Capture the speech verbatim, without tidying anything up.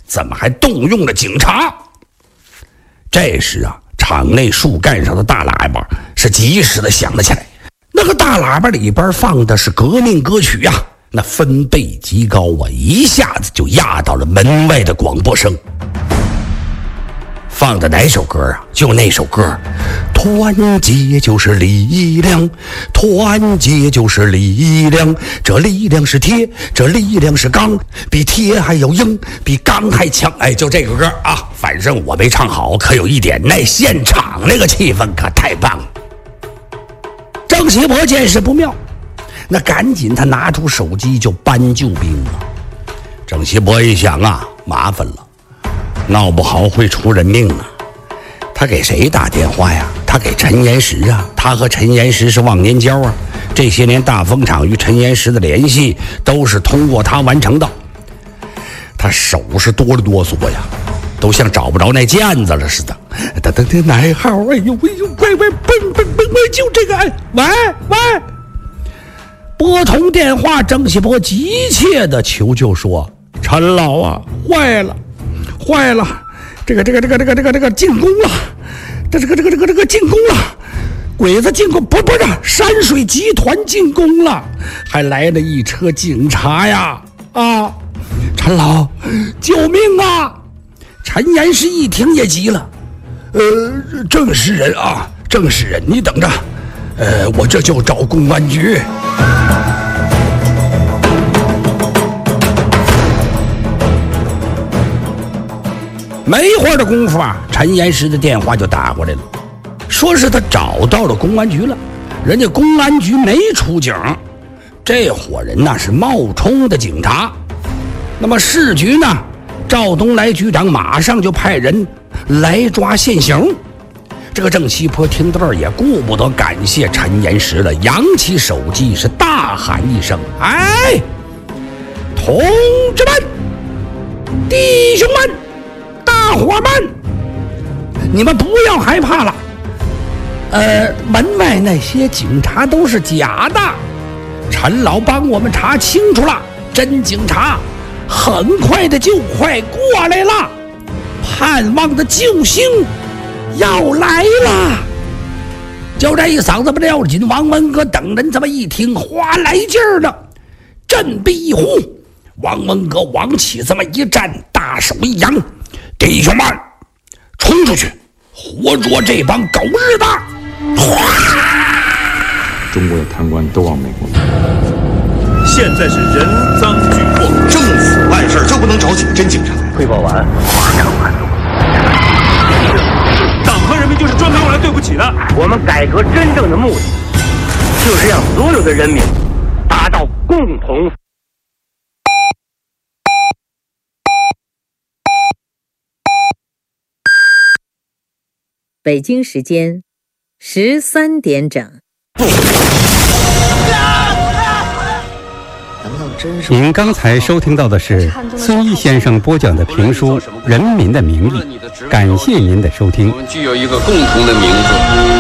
怎么还动用了警察？这时啊，场内树干上的大喇叭是及时的响了起来。那个大喇叭里边放的是革命歌曲呀、啊，那分贝极高啊，一下子就压到了门外的广播声。放的哪首歌啊？就那首歌，团结就是力量，团结就是力量，这力量是铁，这力量是钢，比铁还要硬，比钢还强。哎，就这个歌啊，反正我没唱好，可有一点，那现场那个气氛可太棒了。郑锡伯见势不妙，那赶紧他拿出手机就搬救兵了。郑锡伯一想啊，麻烦了。闹不好会出人命啊！他给谁打电话呀？他给陈岩石啊！他和陈岩石是忘年交啊！这些年大风场与陈岩石的联系都是通过他完成的。他手是哆了哆嗦呀，都像找不着那键子了似的。等等等，哪号？哎呦哎呦，快快蹦蹦蹦蹦，就这个！喂喂，拨通电话，郑锡伯急切的求救说：“陈老啊，坏了！”坏了，这个这个这个这个这个这个进攻了，这这个这个这个这个进攻了，鬼子进攻，不不是山水集团进攻了，还来了一车警察呀！啊，陈老，救命啊！陈岩石一听也急了，呃，郑氏人啊，郑氏人，你等着，呃，我这就找公安局。没一会儿的功夫啊，陈岩石的电话就打过来了，说是他找到了公安局了，人家公安局没出警，这伙人呢是冒充的警察。那么市局呢，赵东来局长马上就派人来抓现行。这个郑锡伯听到这儿也顾不得感谢陈岩石了，扬起手机是大喊一声：“哎，同志们，弟兄们！大伙们，你们不要害怕了。呃，门外那些警察都是假的，陈老帮我们查清楚了，真警察很快的就快过来了，盼望的救星要来了。”就这一嗓子不撂紧，王文革等人这么一听，哗来劲儿了，振臂一呼，王文革往起这么一站，大手一扬，弟兄们，冲出去，活捉这帮狗日的！ 中国的贪官都往美国跑。 现在是人赃俱获， 政府办事就不能找几个真警察？ 汇报完，马上hành动。 党和人民就是专门用来对不起的。 我们改革真正的目的，就是让所有的人民达到共同。 北京时间十三点整。 您刚才收听到的是孙一先生播讲的评书《人民的名义》，感谢您的收听。 我们具有一个共同的名字。